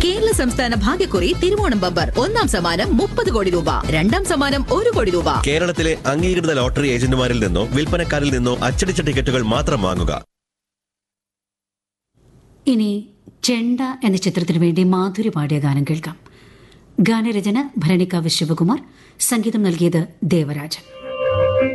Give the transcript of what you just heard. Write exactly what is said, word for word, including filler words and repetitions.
കേരള സംസ്ഥാന ഭാഗ്യക്കുറി തിരുവോണം ബമ്പർ ഒന്നാം സമ്മാനം മുപ്പത് കോടി രൂപ, രണ്ടാം സമ്മാനം ഒരു കോടി രൂപ. കേരളത്തിലെ അംഗീകൃത ലോട്ടറി ഏജന്റുമാരിൽ നിന്നോ വിൽപ്പനക്കാരിൽ നിന്നോ അച്ചടിച്ച ടിക്കറ്റുകൾ മാത്രം വാങ്ങുക. ഇനി ചെണ്ട എന്ന ചിത്രത്തിനു വേണ്ടി മാധുരി പാടിയ ഗാനം കേൾക്കാം. ഗാനരചന ഭരണിക്കാവ് ശിവകുമാർ, സംഗീതം നൽകിയത് ദേവരാജൻ.